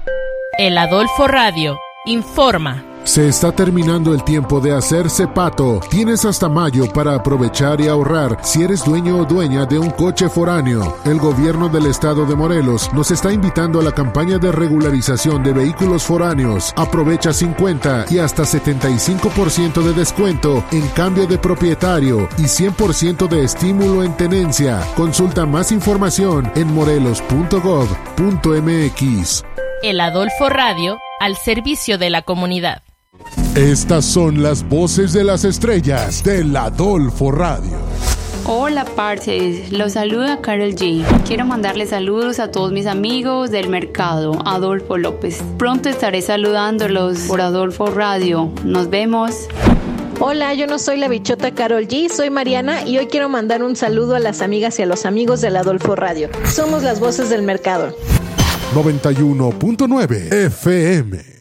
El Adolfo Radio informa. Se está terminando el tiempo de hacerse pato. Tienes hasta mayo para aprovechar y ahorrar si eres dueño o dueña de un coche foráneo. El gobierno del estado de Morelos nos está invitando a la campaña de regularización de vehículos foráneos. Aprovecha 50 y hasta 75% de descuento en cambio de propietario y 100% de estímulo en tenencia. Consulta más información en morelos.gov.mx. El Adolfo Radio, al servicio de la comunidad. Estas son las voces de las estrellas del Adolfo Radio. Hola parces, los saluda Karol G. Quiero mandarle saludos a todos mis amigos del mercado, Adolfo López. Pronto estaré saludándolos por Adolfo Radio. Nos vemos. Hola, yo no soy la bichota Karol G, soy Mariana y hoy quiero mandar un saludo a las amigas y a los amigos del Adolfo Radio. Somos las voces del mercado. 91.9 FM.